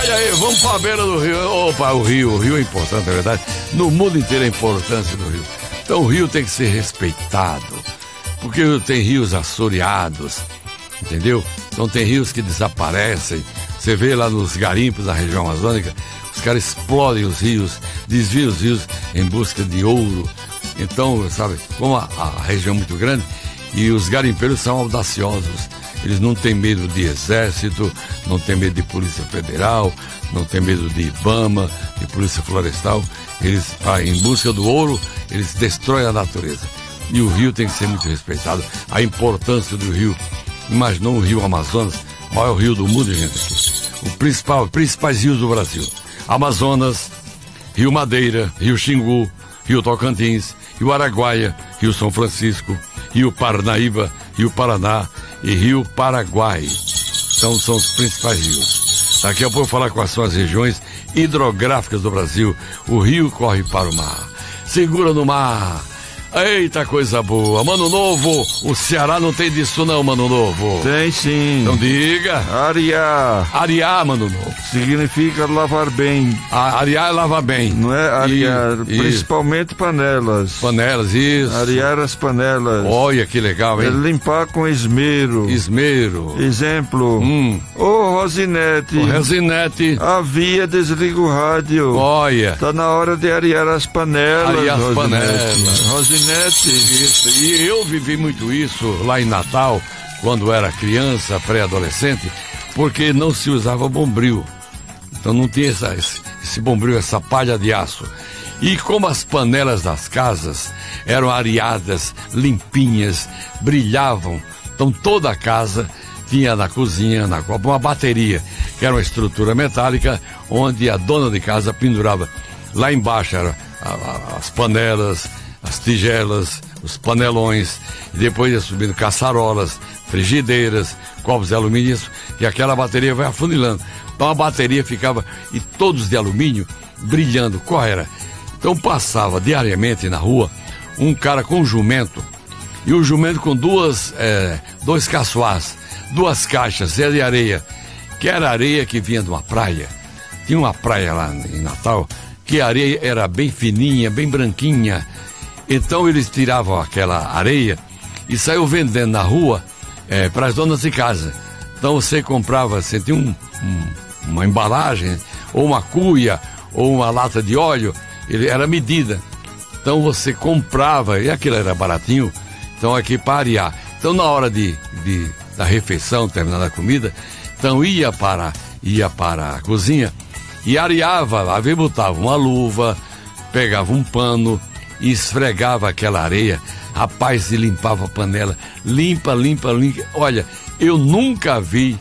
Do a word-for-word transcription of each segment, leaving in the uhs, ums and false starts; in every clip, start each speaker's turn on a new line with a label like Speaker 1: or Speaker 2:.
Speaker 1: Olha aí, vamos pra beira do rio. Opa, o rio, o rio é importante, é verdade. No mundo inteiro a importância do rio. Então o rio tem que ser respeitado, porque tem rios assoreados, entendeu? Então tem rios que desaparecem. Você vê lá nos garimpos da região amazônica, os caras explodem os rios, desviam os rios em busca de ouro. Então, sabe, como a, a região é muito grande, e os garimpeiros são audaciosos. Eles não têm medo de exército, não têm medo de polícia federal, não têm medo de IBAMA, de polícia florestal. Eles, ah, em busca do ouro, eles destroem a natureza. E o rio tem que ser muito respeitado. A importância do rio. Imaginou o rio Amazonas, o maior rio do mundo, gente, aqui. O principal, principais rios do Brasil. Amazonas, Rio Madeira, Rio Xingu, Rio Tocantins, Rio Araguaia, Rio São Francisco, Rio Parnaíba, Rio Paraná e Rio Paraguai. Então são os principais rios. Daqui a pouco eu vou falar quais são as regiões hidrográficas do Brasil. O rio corre para o mar. Segura no mar. Eita, coisa boa. Mano Novo, o Ceará não tem disso não, Mano Novo.
Speaker 2: Tem sim.
Speaker 1: Então diga.
Speaker 2: Arear.
Speaker 1: Arear, Mano Novo.
Speaker 2: Significa lavar bem.
Speaker 1: A, arear é lavar bem.
Speaker 2: Não é arear,
Speaker 1: E-
Speaker 2: principalmente panelas.
Speaker 1: Panelas, isso.
Speaker 2: Arear as panelas.
Speaker 1: Olha que legal,
Speaker 2: É
Speaker 1: hein?
Speaker 2: limpar com esmero.
Speaker 1: Esmero.
Speaker 2: Exemplo.
Speaker 1: Hum.
Speaker 2: Ô Rosinete,
Speaker 1: O Resinete.
Speaker 2: avia, desliga o rádio.
Speaker 1: Olha.
Speaker 2: Tá na hora de arear as panelas.
Speaker 1: Arear as
Speaker 2: Rosinete.
Speaker 1: panelas.
Speaker 2: Rosinete.
Speaker 1: Isso. E eu vivi muito isso lá em Natal, quando era criança, pré-adolescente, porque não se usava bombril. Então não tinha essa, esse, esse bombril, essa palha de aço. E como as panelas das casas eram areadas, limpinhas, brilhavam, então toda a casa tinha na cozinha, na copa, uma bateria, que era uma estrutura metálica, onde a dona de casa pendurava. Lá embaixo eram a- a- as panelas, as tigelas, os panelões, e depois ia subindo caçarolas, frigideiras, copos de alumínio, isso, e aquela bateria vai afunilando. Então a bateria ficava, e todos de alumínio, brilhando. Qual era? Então passava diariamente na rua um cara com um jumento, e o jumento com duas, é, dois caçoás, duas caixas de areia, que era areia que vinha de uma praia. Tinha uma praia lá em Natal, que a areia era bem fininha, bem branquinha. Então eles tiravam aquela areia e saiu vendendo na rua é, para as donas de casa. Então você comprava, você tinha um, um, uma embalagem, ou uma cuia, ou uma lata de óleo, ele era medida. Então você comprava, e aquilo era baratinho, então aqui para arear. Então na hora de, de, da refeição, terminando a comida, então ia para, ia para a cozinha e areava lá, botava uma luva, pegava um pano, e esfregava aquela areia, rapaz, e limpava a panela, limpa, limpa, limpa. Olha, eu nunca vi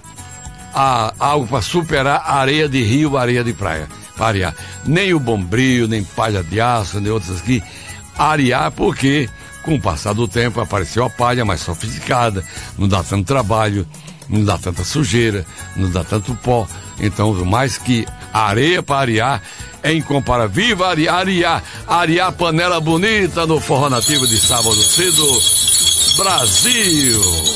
Speaker 1: a, algo para superar a areia de rio, areia de praia, para arear. Nem o bombril, nem palha de aço, nem outras aqui, arear, porque com o passar do tempo apareceu a palha mais sofisticada, não dá tanto trabalho, não dá tanta sujeira, não dá tanto pó. Então, mais que areia para arear, é incomparável. Viva arear, arear, arear panela bonita no Forró Nativo de sábado cedo, Brasil!